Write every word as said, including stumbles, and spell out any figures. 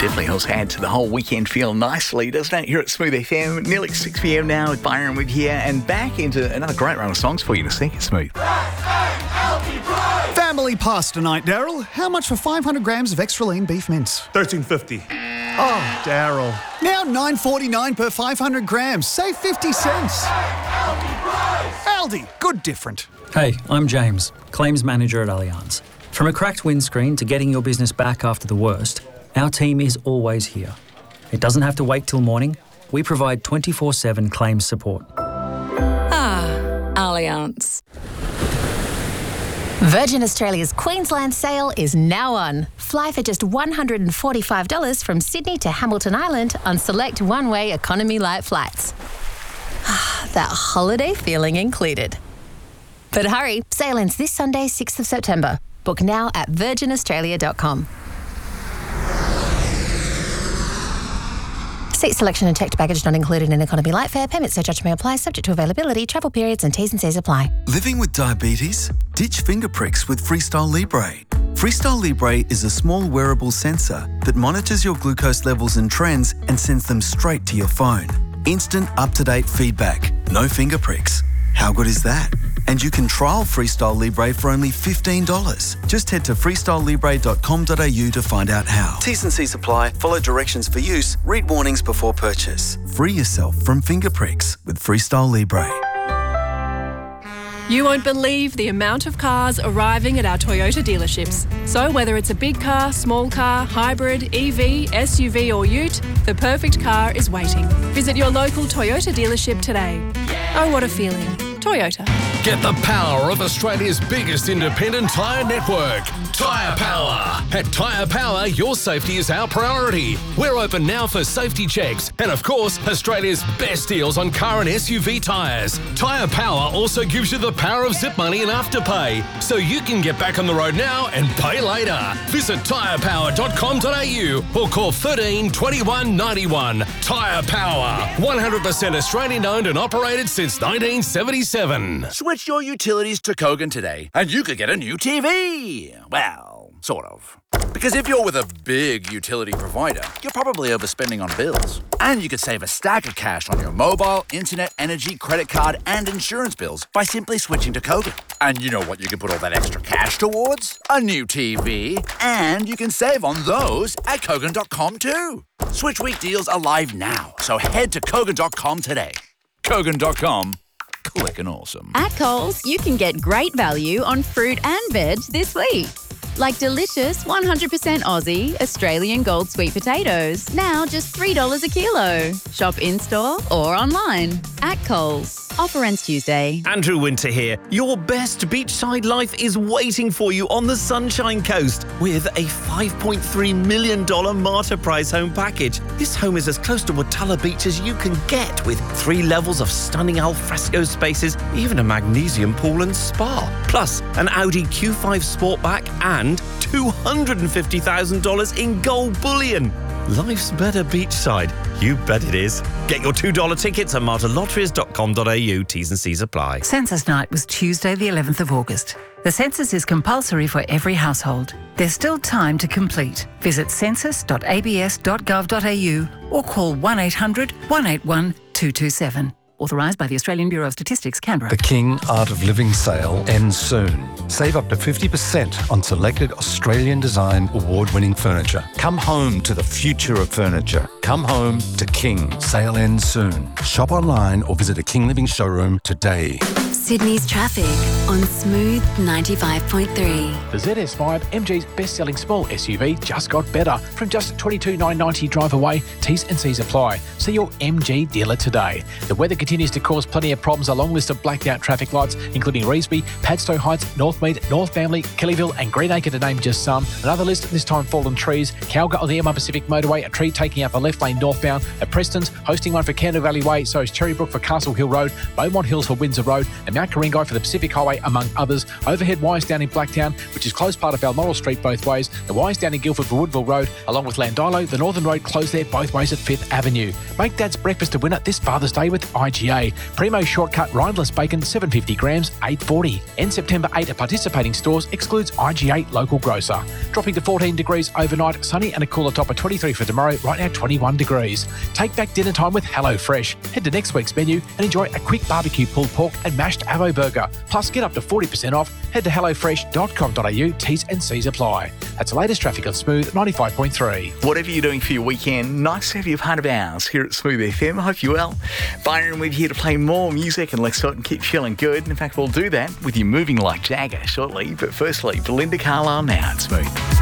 definitely helps add to the whole weekend feel nicely, doesn't it? Here at Smooth F M, nearly six p.m. now with Byron with here, and back into another great run of songs for you to sing it smooth. Family pasta night, Daryl. How much for five hundred grams of extra lean beef mince? thirteen fifty. Oh, Daryl. Now nine forty-nine per five hundred grams. Save fifty cents. Aldi, good different. Hey, I'm James, Claims Manager at Allianz. From a cracked windscreen to getting your business back after the worst, our team is always here. It doesn't have to wait till morning. We provide twenty-four seven claims support. Ah, Allianz. Virgin Australia's Queensland sale is now on. Fly for just one hundred forty-five dollars from Sydney to Hamilton Island on select one-way economy light flights. That holiday feeling included. But hurry, sale ends this Sunday, sixth of September. Book now at virgin australia dot com. Seat selection and checked baggage not included in economy light fare. Payment surcharge may apply, subject to availability, travel periods and T's and C's apply. Living with diabetes? Ditch finger pricks with Freestyle Libre. Freestyle Libre is a small wearable sensor that monitors your glucose levels and trends and sends them straight to your phone. Instant, up-to-date feedback. No finger pricks. How good is that? And you can trial Freestyle Libre for only fifteen dollars. Just head to freestyle libre dot com dot a u to find out how. T's and C's apply. Follow directions for use. Read warnings before purchase. Free yourself from finger pricks with Freestyle Libre. You won't believe the amount of cars arriving at our Toyota dealerships. So whether it's a big car, small car, hybrid, E V, S U V or ute, the perfect car is waiting. Visit your local Toyota dealership today. Oh, what a feeling. Toyota. Get the power of Australia's biggest independent tyre network. Tyre Power. At Tyre Power, your safety is our priority. We're open now for safety checks and, of course, Australia's best deals on car and S U V tyres. Tyre Power also gives you the power of zip money and afterpay, so you can get back on the road now and pay later. Visit tyre power dot com dot a u or call thirteen twenty-one ninety-one. Tyre Power. one hundred percent Australian owned and operated since nineteen seventy-seven. Switch your utilities to Kogan today and you could get a new T V. Well, sort of. Because if you're with a big utility provider, you're probably overspending on bills. And you could save a stack of cash on your mobile, internet, energy, credit card, and insurance bills by simply switching to Kogan. And you know what you can put all that extra cash towards? A new T V. And you can save on those at Kogan dot com too. Switch week deals are live now, so head to Kogan dot com today. Kogan dot com. Click and awesome. At Coles, you can get great value on fruit and veg this week. Like delicious one hundred percent Aussie Australian gold sweet potatoes, now just three dollars a kilo. Shop in-store or online. At Coles. Offer ends Tuesday. Andrew Winter here. Your best beachside life is waiting for you on the Sunshine Coast with a five point three million dollars Marta Prize home package. This home is as close to Watala Beach as you can get, with three levels of stunning alfresco spaces, even a magnesium pool and spa. Plus, an Audi Q five Sportback and two hundred fifty thousand dollars in gold bullion. Life's better beachside. You bet it is. Get your two dollar tickets at marta lotteries dot com dot a u. T's and C's apply. Census night was Tuesday the eleventh of August. The census is compulsory for every household. There's still time to complete. Visit census dot a b s dot gov dot a u or call one eight hundred one eight one two two seven. Authorised by the Australian Bureau of Statistics, Canberra. The King Art of Living sale ends soon. Save up to fifty percent on selected Australian design award-winning furniture. Come home to the future of furniture. Come home to King. Sale ends soon. Shop online or visit a King Living showroom today. Sydney's traffic on Smooth ninety-five point three. The Z S five, M G's best-selling small S U V, just got better. From just twenty-two thousand nine hundred ninety drive away, T's and C's apply. See your M G dealer today. The weather continues to cause plenty of problems. A long list of blacked out traffic lights, including Revesby, Padstow Heights, Northmead, North Family, Kellyville and Greenacre, to name just some. Another list, this time fallen trees. Calga on the M one Pacific Motorway, a tree taking out the left lane northbound. At Preston's, hosting one for Candle Valley Way, so is Cherrybrook for Castle Hill Road, Beaumont Hills for Windsor Road, and and Mount Karingai for the Pacific Highway, among others. Overhead wires down in Blacktown, which is close part of Balmoral Street both ways. The wires down in Guildford for Woodville Road, along with Landilo, the Northern Road closed there both ways at Fifth Avenue. Make Dad's breakfast a winner this Father's Day with I G A. Primo Shortcut Rindless Bacon, seven hundred fifty grams, eight dollars forty. End September eighth at participating stores, excludes I G A local grocer. Dropping to fourteen degrees overnight, sunny and a cooler top of twenty-three for tomorrow, right now twenty-one degrees. Take back dinner time with HelloFresh. Head to next week's menu and enjoy a quick barbecue pulled pork and mashed avo burger. Plus, get up to forty percent off. Head to hello fresh dot com dot a u. T's and C's apply. That's the latest traffic on Smooth ninety-five point three. Whatever you're doing for your weekend, nice to have you a part of ours here at Smooth F M. I hope you're well. Byron, we're here to play more music and let's sort and keep feeling good. In fact, we'll do that with you moving like Jagger shortly. But firstly, Belinda Carlisle now at Smooth.